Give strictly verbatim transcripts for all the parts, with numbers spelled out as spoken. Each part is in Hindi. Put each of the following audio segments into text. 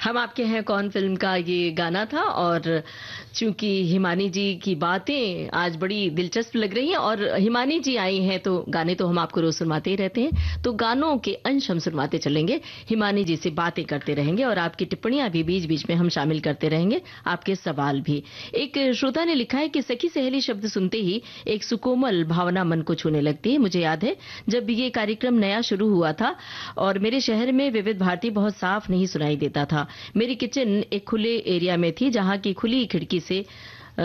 हम आपके हैं कौन फिल्म का ये गाना था। और चूंकि हिमानी जी की बातें आज बड़ी दिलचस्प लग रही हैं और हिमानी जी आई हैं तो गाने तो हम आपको रोज सुनवाते ही रहते हैं, तो गानों के अंश हम सुनवाते चलेंगे, हिमानी जी से बातें करते रहेंगे और आपकी टिप्पणियां भी बीच बीच में हम शामिल करते रहेंगे, आपके सवाल भी। एक श्रोता ने लिखा है कि सखी सहेली शब्द सुनते ही एक सुकोमल भावना मन को छूने लगती है। मुझे याद है जब ये कार्यक्रम नया शुरू हुआ था और मेरे शहर में विविध भारती बहुत साफ नहीं सुनाई देता था। मेरी किचन एक खुले एरिया में थी जहां की खुली खिड़की से आ,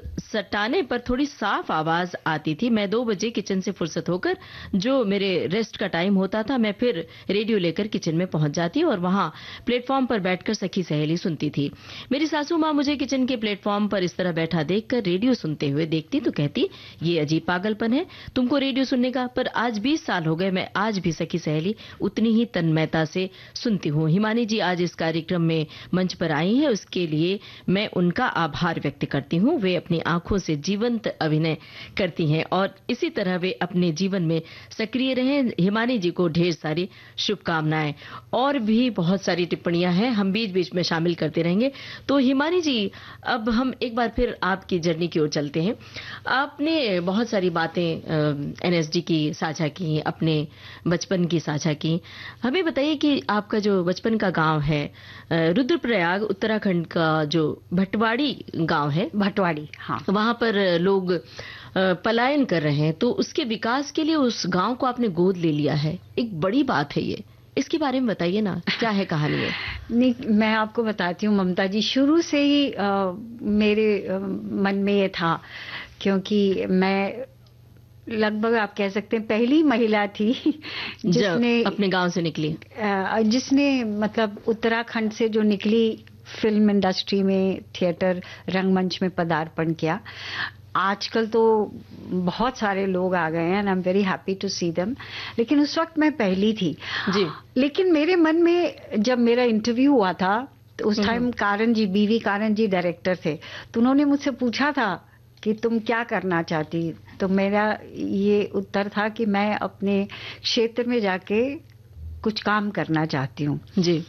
सटाने पर थोड़ी साफ आवाज आती थी। मैं दो बजे किचन से फुर्सत होकर जो मेरे रेस्ट का टाइम होता था मैं फिर रेडियो लेकर किचन में पहुंच जाती और वहां प्लेटफॉर्म पर बैठकर सखी सहेली सुनती थी। मेरी सासू माँ मुझे किचन के प्लेटफॉर्म पर इस तरह बैठा देखकर रेडियो सुनते हुए देखती तो कहती, ये अजीब पागलपन है तुमको रेडियो सुनने का। पर आज बीस साल हो गए, मैं आज भी सखी सहेली उतनी ही तन्मयता से सुनती हूँ। हिमानी जी आज इस कार्यक्रम में मंच पर आई है, उसके लिए मैं उनका आभार व्यक्त करती हूँ। वे अपनी आंखों से जीवंत अभिनय करती हैं और इसी तरह वे अपने जीवन में सक्रिय रहें। हिमानी जी को ढेर सारी शुभकामनाएं। और भी बहुत सारी टिप्पणियां हैं, हम बीच बीच में शामिल करते रहेंगे। तो हिमानी जी, अब हम एक बार फिर आपकी जर्नी की ओर चलते हैं। आपने बहुत सारी बातें एनएसडी की साझा की, अपने बचपन की साझा की। हमें बताइए कि आपका जो बचपन का गांव है रुद्रप्रयाग उत्तराखंड का जो भटवाड़ी गांव है, भटवाड़ी, हाँ, वहां पर लोग पलायन कर रहे हैं, तो उसके विकास के लिए उस गांव को आपने गोद ले लिया है, एक बड़ी बात है ये। इसके बारे में बताइए ना, क्या है कहानी है? नहीं, मैं आपको बताती हूँ ममता जी, शुरू से ही आ, मेरे आ, मन में ये था, क्योंकि मैं लगभग आप कह सकते हैं पहली महिला थी जिसने अपने गांव से निकली, जिसने मतलब उत्तराखंड से जो निकली फिल्म इंडस्ट्री में, थिएटर रंगमंच में पदार्पण किया। आजकल तो बहुत सारे लोग आ गए हैं and I am very happy to see them, लेकिन उस वक्त मैं पहली थी जी। लेकिन मेरे मन में जब मेरा इंटरव्यू हुआ था तो उस टाइम कारण जी, बीवी कारण जी डायरेक्टर थे, तो उन्होंने मुझसे पूछा था कि तुम क्या करना चाहती, तो मेरा ये उत्तर था कि मैं अपने क्षेत्र में जाके कुछ काम करना चाहती हूँ जी।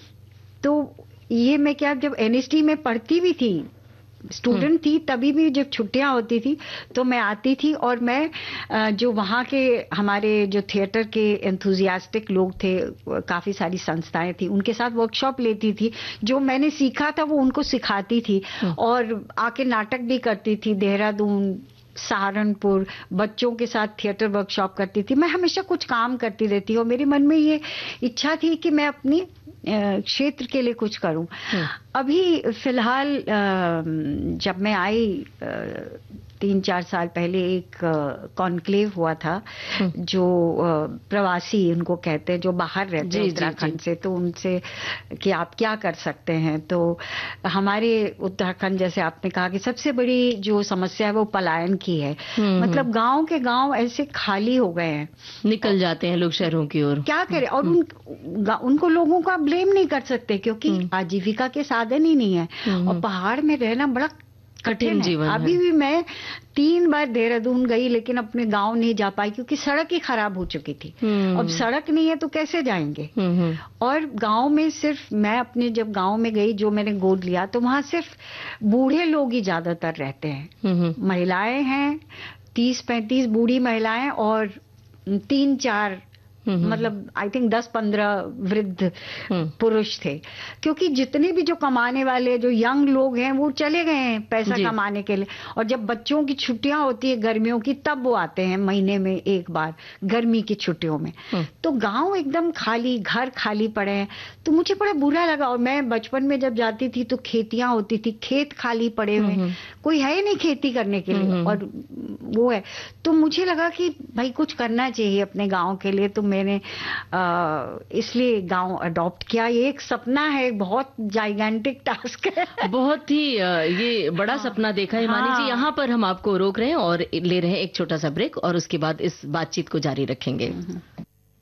तो ये मैं क्या, जब एनएसडी में पढ़ती भी थी, स्टूडेंट थी, तभी भी जब छुट्टियां होती थी तो मैं आती थी और मैं जो वहाँ के हमारे जो थिएटर के एंथुजियास्टिक लोग थे, काफी सारी संस्थाएं थी, उनके साथ वर्कशॉप लेती थी। जो मैंने सीखा था वो उनको सिखाती थी और आके नाटक भी करती थी। देहरादून, सहारनपुर बच्चों के साथ थिएटर वर्कशॉप करती थी। मैं हमेशा कुछ काम करती रहती हूँ। मेरे मन में ये इच्छा थी कि मैं अपनी क्षेत्र के लिए कुछ करूं। अभी फिलहाल जब मैं आई तीन चार साल पहले, एक कॉन्क्लेव हुआ था जो प्रवासी उनको कहते हैं, जो बाहर रहते हैं उत्तराखंड से, तो उनसे कि आप क्या कर सकते हैं। तो हमारे उत्तराखंड, जैसे आपने कहा कि सबसे बड़ी जो समस्या है वो पलायन की है। मतलब गांव के गांव ऐसे खाली हो गए हैं, निकल जाते हैं लोग शहरों की ओर, क्या करें। और उन, उनको लोगों को आप ब्लेम नहीं कर सकते क्योंकि आजीविका के साधन ही नहीं है और पहाड़ में रहना बड़ा कठिन जीवन है। अभी भी मैं तीन बार देहरादून गई लेकिन अपने गांव नहीं जा पाई क्योंकि सड़क ही खराब हो चुकी थी। अब सड़क नहीं है तो कैसे जाएंगे। और गांव में सिर्फ मैं अपने जब गांव में गई, जो मैंने गोद लिया, तो वहां सिर्फ बूढ़े लोग ही ज्यादातर रहते हैं। महिलाएं हैं, तीस पैंतीस बूढ़ी महिलाएं और तीन चार मतलब आई थिंक दस पंद्रह वृद्ध पुरुष थे, क्योंकि जितने भी जो कमाने वाले जो यंग लोग हैं वो चले गए हैं पैसा कमाने के लिए। और जब बच्चों की छुट्टियां होती है गर्मियों की, तब वो आते हैं महीने में एक बार, गर्मी की छुट्टियों में। तो गांव एकदम खाली, घर खाली पड़े हैं। तो मुझे बड़ा बुरा लगा। और मैं बचपन में जब जाती थी तो खेतियां होती थी, खेत खाली पड़े हुए, कोई है नहीं खेती करने के लिए और वो है। तो मुझे लगा कि भाई कुछ करना चाहिए अपने गाँव के लिए। तो मैंने इसलिए गांव अडॉप्ट किया। ये एक सपना है, बहुत जाइगेंटिक टास्क है, बहुत ही ये बड़ा हाँ, सपना देखा हिमानी हाँ, जी। यहाँ पर हम आपको रोक रहे हैं और ले रहे हैं एक छोटा सा ब्रेक और उसके बाद इस बातचीत को जारी रखेंगे।